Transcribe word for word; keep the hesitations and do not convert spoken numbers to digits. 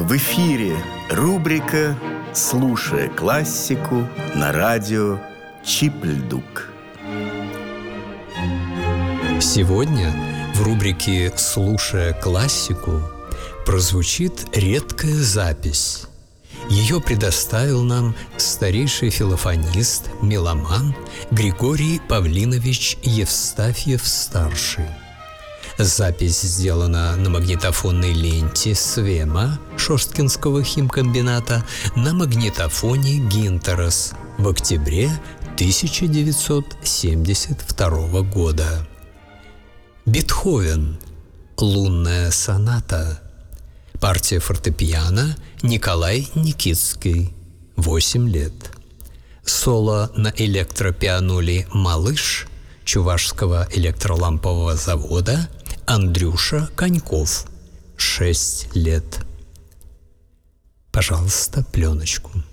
В эфире рубрика «Слушая классику» на радио Чипльдук. Сегодня в рубрике «Слушая классику» прозвучит редкая запись. Ее предоставил нам старейший филофонист, меломан Григорий Павлинович Евстафьев-старший. Запись сделана на магнитофонной ленте Свема Шосткинского химкомбината на магнитофоне Гинтерас в октябре тысяча девятьсот семьдесят второго года. Бетховен. Лунная соната. Партия фортепиано Николай Никитский. восемь лет. Соло на электропианоле «Малыш» Чувашского электролампового завода Андрюша Коньков. шесть лет. Пожалуйста, пленочку.